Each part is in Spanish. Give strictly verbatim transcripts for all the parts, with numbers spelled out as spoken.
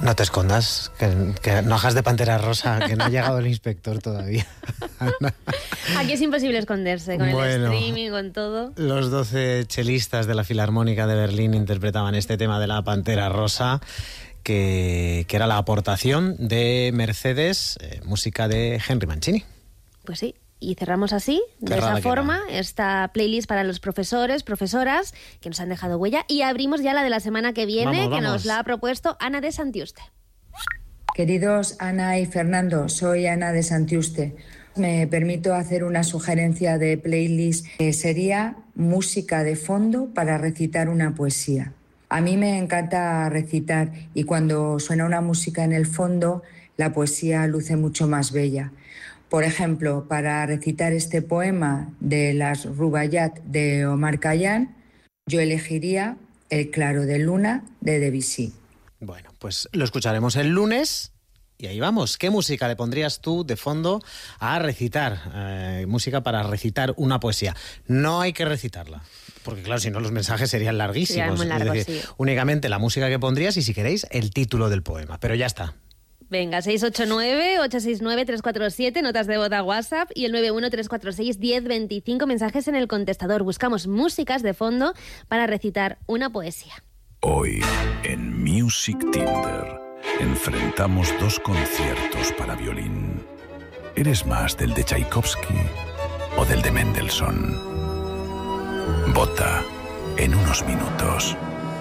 No te escondas, que, que no hagas de Pantera Rosa, que no ha llegado el inspector todavía. Aquí es imposible esconderse, con bueno, el streaming, con todo. Los doce chelistas de la Filarmónica de Berlín interpretaban este tema de la Pantera Rosa, que, que era la aportación de Mercedes, eh, música de Henry Mancini. Pues sí. Y cerramos así, de Cerrada esa forma, queda. esta playlist para los profesores, profesoras que nos han dejado huella. Y abrimos ya la de la semana que viene, Vamos, que vamos. nos la ha propuesto Ana de Santiuste. Queridos Ana y Fernando, soy Ana de Santiuste. Me permito hacer una sugerencia de playlist que sería música de fondo para recitar una poesía. A mí me encanta recitar y cuando suena una música en el fondo, la poesía luce mucho más bella. Por ejemplo, para recitar este poema de las Rubaiyat de Omar Khayyam, yo elegiría El claro de luna de Debussy. Bueno, pues lo escucharemos el lunes y ahí vamos. ¿Qué música le pondrías tú de fondo a recitar? Eh, música para recitar una poesía. No hay que recitarla, porque claro, si no los mensajes serían larguísimos. Serían muy largos, es decir, sí. Únicamente la música que pondrías y, si queréis, el título del poema. Pero ya está. Venga, seis ocho nueve, ocho seis nueve, tres cuatro siete, notas de voz a WhatsApp y el nueve uno tres cuatro seis, uno cero dos cinco, mensajes en el contestador. Buscamos músicas de fondo para recitar una poesía. Hoy, en Music Tinder, enfrentamos dos conciertos para violín. ¿Eres más del de Tchaikovsky o del de Mendelssohn? Vota en unos minutos.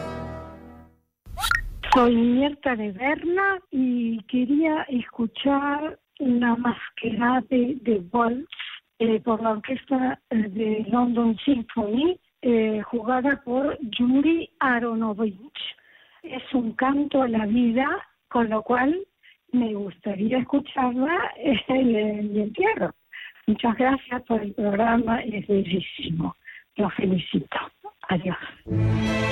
Soy Mierta de Berna y quería escuchar una masquerade de Waltz eh, por la orquesta de London Symphony, eh, jugada por Yuri Aronovich. Es un canto a la vida, con lo cual me gustaría escucharla en mi entierro. Muchas gracias por el programa, es bellísimo. Los felicito. Adiós.